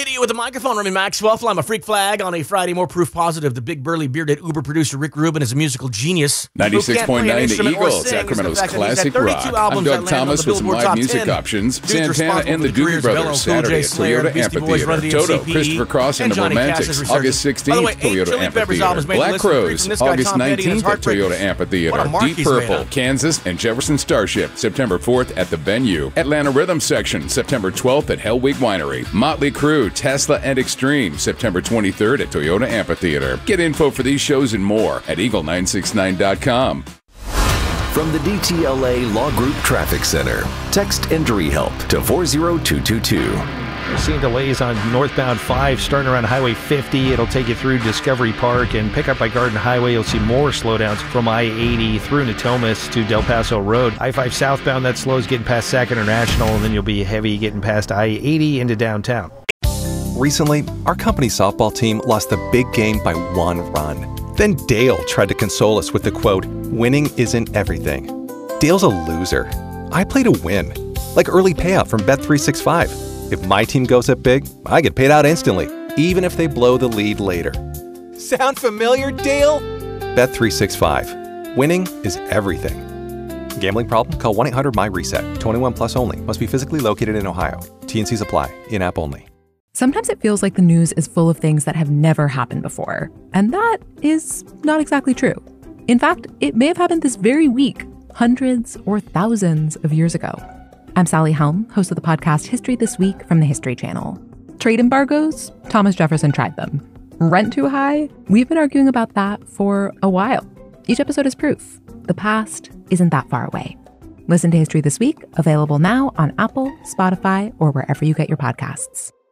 Idiot with a microphone, Remy Maxwell. Fly my freak flag on a Friday. More proof positive. The big burly bearded Uber producer Rick Rubin is a musical genius. 96.9 The Eagle, Sacramento's classic rock. I'm Doug Thomas with some live music options. Santana and the Doobie Brothers, Saturday at Toyota Amphitheater. Toto, Christopher Cross and the Romantics, August 16th, Toyota Amphitheater. Black Crowes, August 19th at Toyota Amphitheater. Deep Purple, Kansas and Jefferson Starship, September 4th at the Venue. Atlanta Rhythm Section, September 12th at Hell Week Winery. Motley Crue, Tesla and Extreme, September 23rd at Toyota Amphitheater. Get info for these shows and more at eagle969.com. From the DTLA Law Group Traffic Center, text injury help to 40222. We're seeing delays on northbound 5 starting around Highway 50. It'll take you through Discovery Park and pick up by Garden Highway. You'll see more slowdowns from I-80 through Natomas to Del Paso Road. I-5 southbound, that slows getting past Sac International, and then you'll be heavy getting past I-80 into downtown. Recently, our company softball team lost the big game by 1 run. Then Dale tried to console us with the quote, "Winning isn't everything." Dale's a loser. I play to win. Like early payout from Bet365. If my team goes up big, I get paid out instantly, even if they blow the lead later. Sound familiar, Dale? Bet365. Winning is everything. Gambling problem? Call 1-800-MY-RESET. 21 plus only. Must be physically located in Ohio. T&Cs apply. In-app only. Sometimes it feels like the news is full of things that have never happened before. And that is not exactly true. In fact, it may have happened this very week, hundreds or thousands of years ago. I'm Sally Helm, host of the podcast History This Week from the History Channel. Trade embargoes? Thomas Jefferson tried them. Rent too high? We've been arguing about that for a while. Each episode is proof. The past isn't that far away. Listen to History This Week, available now on Apple, Spotify, or wherever you get your podcasts.